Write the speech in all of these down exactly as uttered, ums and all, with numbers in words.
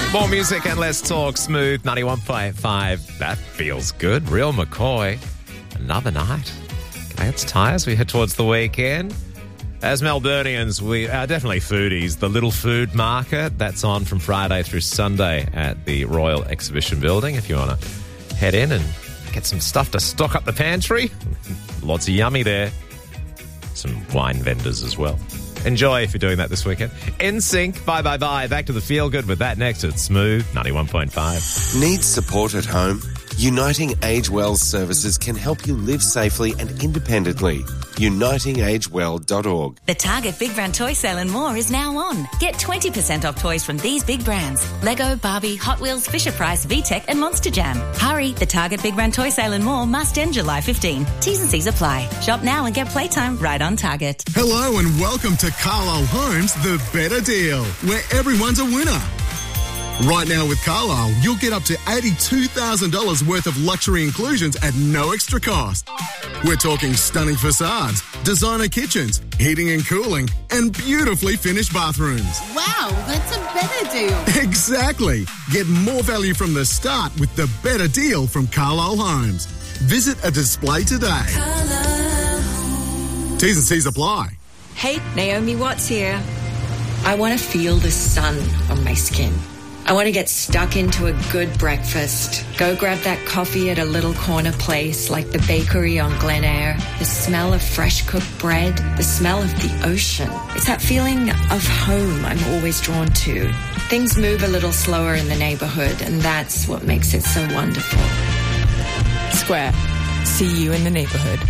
More music and less talk. Smooth ninety-one point five. That feels good. Real McCoy. Another night. Okay, it's tired as we head towards the weekend. As Melburnians, we are definitely foodies. The Little Food Market, that's on from Friday through Sunday at the Royal Exhibition Building. If you want to head in and get some stuff to stock up the pantry. Lots of yummy there. Some wine vendors as well. Enjoy if you're doing that this weekend. N Sync, bye, bye, bye. Back to the feel good with that next. It's Smooth ninety-one point five. Need support at home? Uniting Age Well services can help you live safely and independently. uniting age well dot org. The Target Big Brand Toy Sale and more is now on. Get twenty percent off toys from these big brands: Lego, Barbie, Hot Wheels, Fisher-Price, VTech and Monster Jam. Hurry, the Target Big Brand Toy Sale and more must end July fifteenth. T's and C's apply. Shop now and get playtime right on Target. Hello and welcome to Carlisle Homes, the better deal, where everyone's a winner. Right now with Carlisle, you'll get up to eighty-two thousand dollars worth of luxury inclusions at no extra cost. We're talking stunning facades, designer kitchens, heating and cooling, and beautifully finished bathrooms. Wow, that's a better deal. Exactly. Get more value from the start with the better deal from Carlisle Homes. Visit a display today. T's and C's apply. Hey, Naomi Watts here. I want to feel the sun on my skin. I want to get stuck into a good breakfast. Go grab that coffee at a little corner place like the bakery on Glen Eyre. The smell of fresh cooked bread. The smell of the ocean. It's that feeling of home I'm always drawn to. Things move a little slower in the neighbourhood, and that's what makes it so wonderful. Square. See you in the neighbourhood.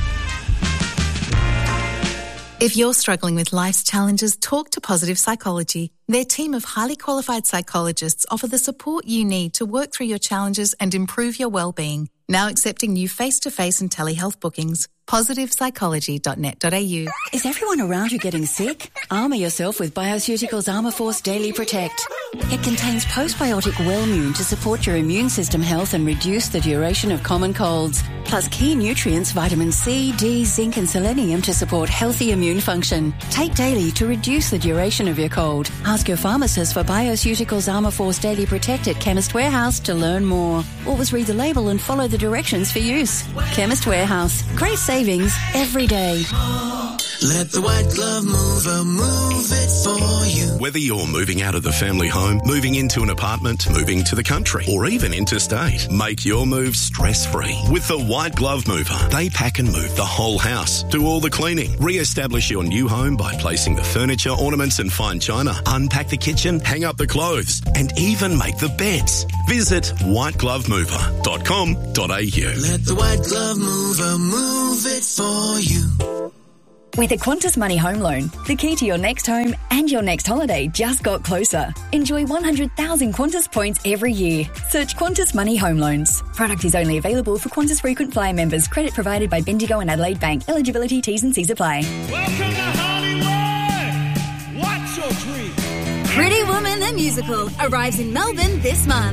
If you're struggling with life's challenges, talk to Positive Psychology. Their team of highly qualified psychologists offer the support you need to work through your challenges and improve your well-being. Now accepting new face-to-face and telehealth bookings. positive psychology dot net dot a u. Is everyone around you getting sick? Armour yourself with Bioceuticals Armour Force Daily Protect. It contains postbiotic Wellmune to support your immune system health and reduce the duration of common colds. Plus key nutrients vitamin C, D, zinc and selenium to support healthy immune function. Take daily to reduce the duration of your cold. Ask your pharmacist for Bioceuticals Armour Force Daily Protect at Chemist Warehouse to learn more. Always read the label and follow the directions for use. Chemist Warehouse. Great savings every day. Let the white glove mover move it for you. Whether you're moving out of the family home, moving into an apartment, moving to the country, or even interstate, make your move stress-free with the White Glove Mover. They pack and move the whole house, do all the cleaning, re-establish your new home by placing the furniture, ornaments and fine china, unpack the kitchen, hang up the clothes, and even make the beds. Visit white glove mover dot com dot a u. Let the white glove mover move it for you. With a Qantas Money Home Loan, the key to your next home and your next holiday just got closer. Enjoy one hundred thousand Qantas points every year. Search Qantas Money Home Loans. Product is only available for Qantas Frequent Flyer members. Credit provided by Bendigo and Adelaide Bank. Eligibility T's and C's apply. Welcome to Hollywood! What's your dream? Pretty Woman the Musical arrives in Melbourne this month.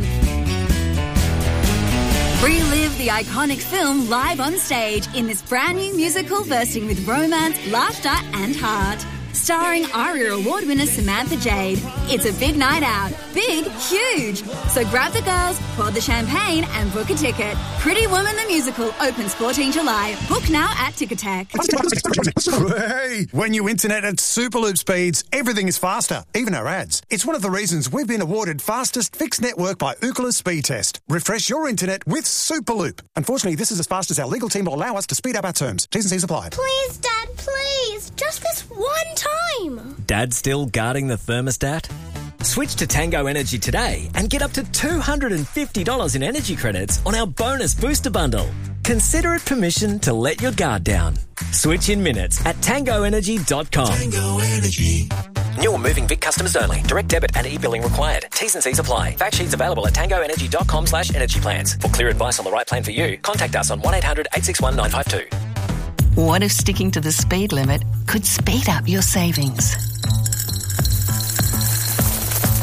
Relive the iconic film live on stage in this brand new musical bursting with romance, laughter and heart. Starring ARIA Award winner Samantha Jade. It's a big night out. Big, huge. So grab the girls, pour the champagne and book a ticket. Pretty Woman the Musical opens fourteenth July. Book now at Ticketek. Hey, when you internet at Superloop speeds, everything is faster, even our ads. It's one of the reasons we've been awarded fastest fixed network by Ookla Speed Test. Refresh your internet with Superloop. Unfortunately, this is as fast as our legal team will allow us to speed up our terms. T's and C's apply. Please, Dad, please. Just this one time. Dad still guarding the thermostat? Switch to Tango Energy today and get up to two hundred fifty dollars in energy credits on our bonus booster bundle. Consider it permission to let your guard down. Switch in minutes at tango energy dot com. Tango Energy. New or moving Vic customers only. Direct debit and e-billing required. T's and C's apply. Fact sheets available at tango energy dot com slash energy plans. For clear advice on the right plan for you, contact us on one eight hundred eight six one nine five two. What if sticking to the speed limit could speed up your savings?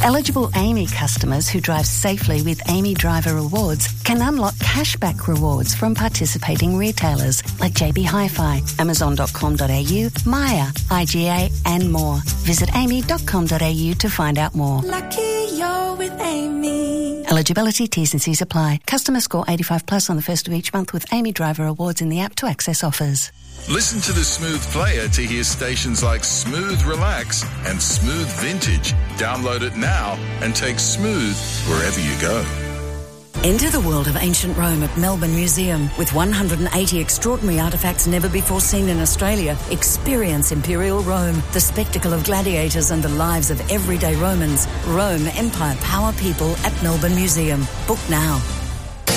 Eligible Amy customers who drive safely with Amy Driver Rewards can unlock cashback rewards from participating retailers like J B Hi-Fi, amazon dot com dot a u, Maya, I G A and more. Visit amy dot com dot a u to find out more. Lucky you're with Amy. Eligibility, T's and C's apply. Customer score eighty-five plus on the first of each month with Amy Driver Awards in the app to access offers. Listen to the Smooth Player to hear stations like Smooth Relax and Smooth Vintage. Download it now and take Smooth wherever you go. Enter the world of ancient Rome at Melbourne Museum. With one hundred eighty extraordinary artefacts never before seen in Australia, experience Imperial Rome, the spectacle of gladiators and the lives of everyday Romans. Rome, Empire, Power, People at Melbourne Museum. Book now.